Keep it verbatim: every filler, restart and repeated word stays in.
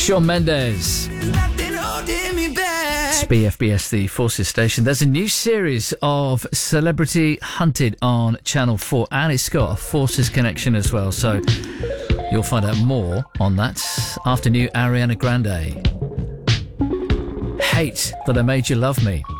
Shawn Mendes. It's B F B S, the Forces station. There's a new series of Celebrity Hunted on Channel four, and it's got a Forces connection as well, so you'll find out more on that after new Ariana Grande. Hate That I Made You Love Me.